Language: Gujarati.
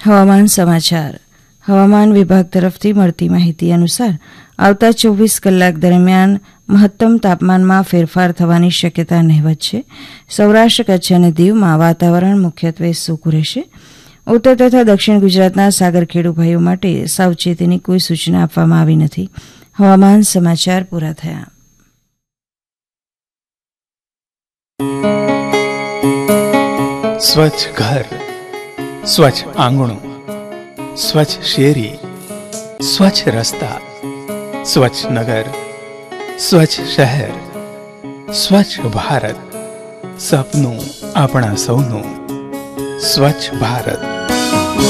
હવામાન સમાચાર. હવામાન વિભાગ તરફથી મળતી માહિતી અનુસાર આવતા 24 કલાક દરમિયાન મહત્તમ તાપમાનમાં ફેરફાર થવાની શક્યતા નહિવત છે. સૌરાષ્ટ્ર, કચ્છ અને દીવમાં વાતાવરણ મુખ્યત્વે સૂકું રહેશે. ઉત્તર તથા દક્ષિણ ગુજરાતના સાગરખેડુ ભાઈઓ માટે સાવચેતીની કોઈ સૂચના આપવામાં આવી નથી. હવામાન સમાચાર પૂરા થયા. સ્વચ્છ ઘર, સ્વચ્છ આંગણું, સ્વચ્છ શેરી, સ્વચ્છ રસ્તા, સ્વચ્છ નગર, સ્વચ્છ શહેર, સ્વચ્છ ભારત, સપનું આપણા સૌનું. સ્વચ્છ ભારત.